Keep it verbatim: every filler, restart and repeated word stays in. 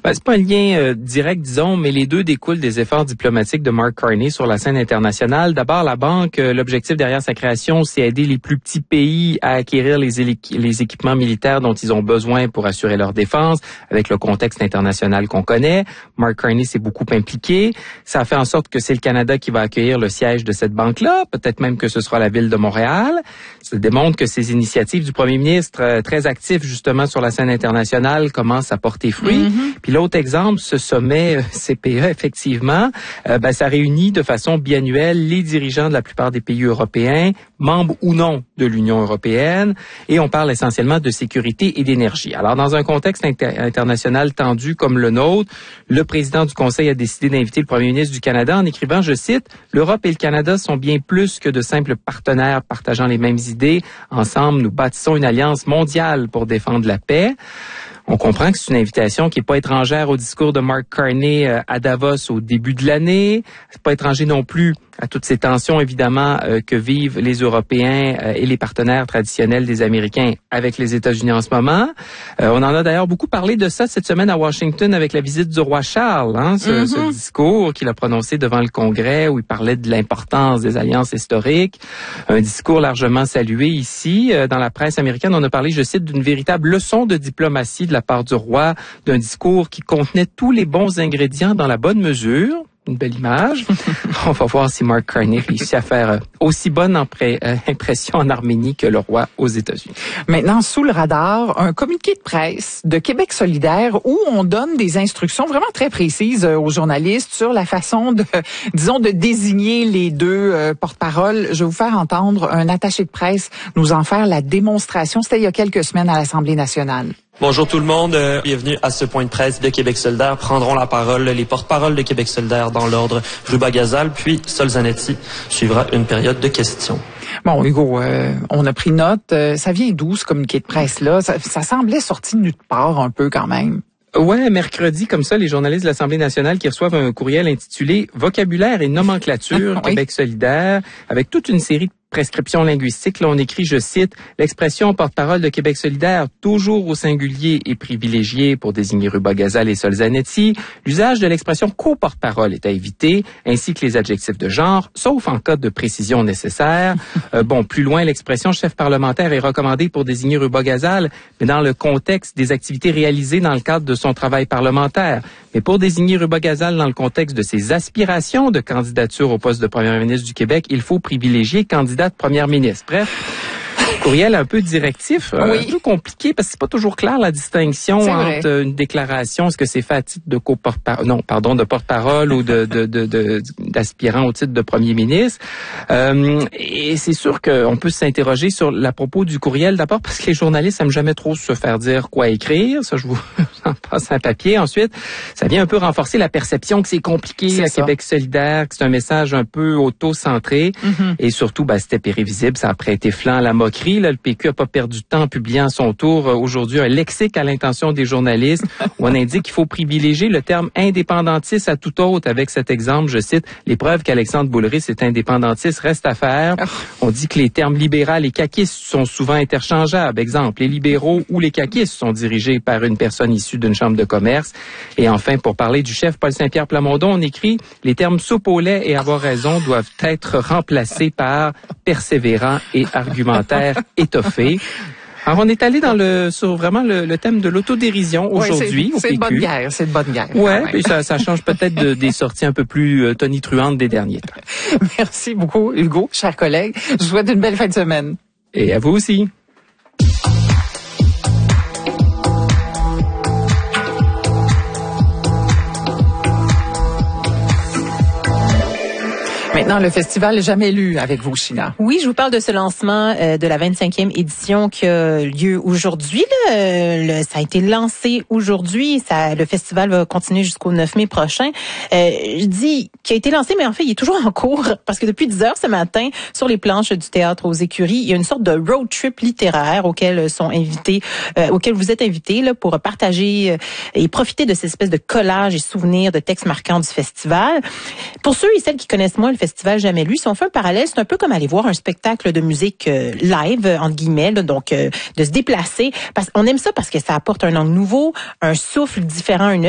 Ben, c'est pas un lien euh, direct, disons, mais les deux découlent des efforts diplomatiques de Mark Carney sur la scène internationale. D'abord, la banque, euh, l'objectif derrière sa création, c'est aider les plus petits pays à acquérir les, éli- les équipements militaires dont ils ont besoin pour assurer leur défense, avec le contexte international qu'on connaît. Mark Carney s'est beaucoup impliqué. Ça a fait en sorte que c'est le Canada qui va accueillir le siège de cette banque-là, peut-être même que ce sera la ville de Montréal. Ça démontre que ces initiatives du premier ministre, euh, très actif justement sur la scène internationale, commencent à porter fruit. Mm-hmm. Puis l'autre exemple, ce sommet euh, C P E, effectivement, euh, ben, ça réunit de façon biannuelle les dirigeants de la plupart des pays européens, membres ou non de l'Union européenne, et on parle essentiellement de sécurité et d'énergie. Alors, dans un contexte inter- international tendu comme le nôtre, le président du Conseil a décidé d'inviter le premier ministre du Canada en écrivant, je cite, « L'Europe et le Canada sont bien plus que de simples partenaires partageant les mêmes idées. Ensemble, nous bâtissons une alliance mondiale pour défendre la paix. » On comprend que c'est une invitation qui n'est pas étrangère au discours de Mark Carney à Davos au début de l'année. C'est pas étranger non plus à toutes ces tensions, évidemment, euh, que vivent les Européens euh, et les partenaires traditionnels des Américains avec les États-Unis en ce moment. Euh, on en a d'ailleurs beaucoup parlé de ça cette semaine à Washington avec la visite du roi Charles, hein, ce, mm-hmm. ce discours qu'il a prononcé devant le Congrès où il parlait de l'importance des alliances historiques. Un discours largement salué ici. Euh, dans la presse américaine, on a parlé, je cite, d'une véritable leçon de diplomatie de la part du roi, d'un discours qui contenait tous les bons ingrédients dans la bonne mesure. Une belle image. On va voir si Mark Carney réussit à faire aussi bonne impré- euh, impression en Arménie que le roi aux États-Unis. Maintenant, sous le radar, un communiqué de presse de Québec solidaire où on donne des instructions vraiment très précises aux journalistes sur la façon de, disons, de désigner les deux euh, porte-paroles. Je vais vous faire entendre un attaché de presse nous en faire la démonstration. C'était il y a quelques semaines à l'Assemblée nationale. Bonjour tout le monde, euh, bienvenue à ce point de presse de Québec solidaire. Prendront la parole les porte-paroles de Québec solidaire dans l'ordre Ruba-Gazal, puis Sol Zanetti suivra une période de questions. Bon, Hugo, euh, on a pris note. Euh, ça vient d'où, ce communiqué de presse-là? Ça, ça semblait sorti de nulle part un peu quand même. Ouais, mercredi, comme ça, les journalistes de l'Assemblée nationale qui reçoivent un courriel intitulé « Vocabulaire et nomenclature oui. Québec solidaire » avec toute une série de prescription linguistique. Là, on écrit, je cite, « L'expression porte-parole de Québec solidaire, toujours au singulier et privilégié pour désigner Ruba-Gazal et Sol Zanetti. L'usage de l'expression co-porte-parole est à éviter, ainsi que les adjectifs de genre, sauf en cas de précision nécessaire. Euh, bon, plus loin, l'expression chef parlementaire est recommandée pour désigner Ruba-Gazal, mais dans le contexte des activités réalisées dans le cadre de son travail parlementaire. Mais pour désigner Ruba-Gazal dans le contexte de ses aspirations de candidature au poste de premier ministre du Québec, il faut privilégier candidat de première ministre. Bref, courriel un peu directif, oui. euh, un peu compliqué parce que c'est pas toujours clair la distinction c'est entre vrai. Une déclaration, est-ce que c'est fait à titre de co-porte-parole, non, pardon, de porte-parole ou de, de, de, de, d'aspirant au titre de premier ministre. Euh, et c'est sûr qu'on peut s'interroger sur la propos du courriel d'abord parce que les journalistes n'aiment jamais trop se faire dire quoi écrire. Ça, je vous en passe un papier. Ensuite, ça vient un peu renforcer la perception que c'est compliqué c'est à ça. Québec solidaire, que c'est un message un peu auto-centré. Mm-hmm. Et surtout, ben, c'était prévisible, ça a prêté flanc à la moquerie. Là, le P Q a pas perdu de temps en publiant à son tour euh, aujourd'hui un lexique à l'intention des journalistes où on indique qu'il faut privilégier le terme indépendantiste à tout autre avec cet exemple, je cite, « Les preuves qu'Alexandre Boulris est indépendantiste restent à faire. » On dit que les termes libéral et caquiste sont souvent interchangeables. Exemple, les libéraux ou les caquistes sont dirigés par une personne issue d'une chambre de commerce. Et enfin, pour parler du chef Paul Saint-Pierre Plamondon, on écrit « Les termes soupe au lait et avoir raison doivent être remplacés par persévérant et argumentaire étoffé. » Alors, on est allé dans le sur vraiment le, le thème de l'autodérision aujourd'hui ouais, c'est, au P Q. C'est de bonne guerre, c'est de bonne guerre. Ouais, puis ça, ça change peut-être de, des sorties un peu plus euh, tonitruantes des derniers temps. Merci beaucoup, Hugo, chers collègues. Je vous souhaite une belle fin de semaine. Et à vous aussi. Maintenant, le festival Jamais lu avec vous, China. Oui, je vous parle de ce lancement euh, de la vingt-cinquième édition qui a lieu aujourd'hui. Là. Le, ça a été lancé aujourd'hui. Ça, le festival va continuer jusqu'au neuf mai prochain. Euh, je dis qu'il a été lancé, mais en fait, il est toujours en cours parce que depuis dix heures ce matin, sur les planches du théâtre aux Écuries, il y a une sorte de road trip littéraire auquel sont invités, euh, auquel vous êtes invités là, pour partager euh, et profiter de cette espèce de collage et souvenirs de textes marquants du festival. Pour ceux et celles qui connaissent moins le festival Jamais lu, si on fait un parallèle, c'est un peu comme aller voir un spectacle de musique euh, live, entre guillemets, là, donc euh, de se déplacer. Parce, on aime ça parce que ça apporte un angle nouveau, un souffle différent, une